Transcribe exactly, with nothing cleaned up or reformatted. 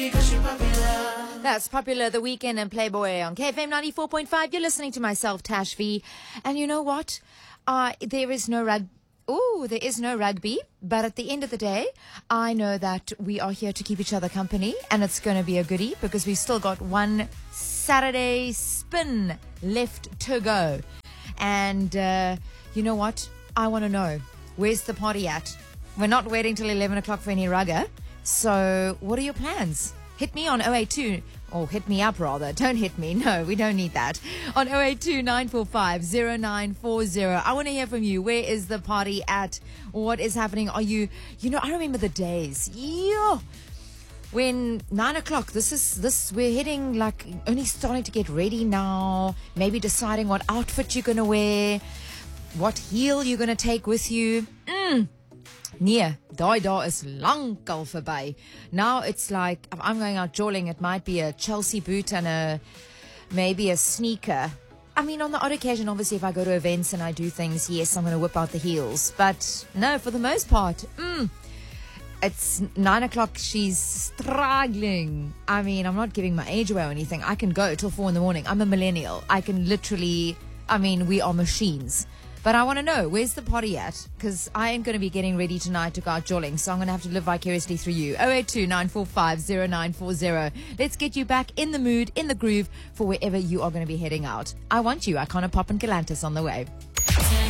That's Popular, The Weekend and Playboy on K F M ninety-four point five. You're listening to myself, Tash V. And you know what? Uh, there is no rug. Ooh, there is no rugby. But at the end of the day, I know that we are here to keep each other company. And it's going to be a goodie because we've still got one Saturday spin left to go. And uh, you know what? I want to know, where's the party at? We're not waiting till eleven o'clock for any rugger. So what are your plans? Hit me on oh eight two, or hit me up rather. Don't hit me. No, we don't need that. On oh eight two, nine four five, oh nine four oh. I want to hear from you. Where is the party at? What is happening? Are you, you know, I remember the days. Yeah. When nine o'clock, this is, this, we're heading like only starting to get ready now. Maybe deciding what outfit you're going to wear. What heel you're going to take with you. Mm. Nee, daai daar is lankal verby. Now it's like, if I'm going out jawling, it might be a Chelsea boot and a, maybe a sneaker. I mean, on the odd occasion, obviously, if I go to events and I do things, yes, I'm going to whip out the heels. But no, for the most part, mm, it's nine o'clock, she's struggling. I mean, I'm not giving my age away or anything. I can go till four in the morning. I'm a millennial. I can literally, I mean, we are machines. But I want to know, where's the party at? Because I ain't going to be getting ready tonight to go out jolling, so I'm going to have to live vicariously through you. oh eight two, nine four five, oh nine four oh. Let's get you back in the mood, in the groove, for wherever you are going to be heading out. I want you. I can't pop and Galantis on the way.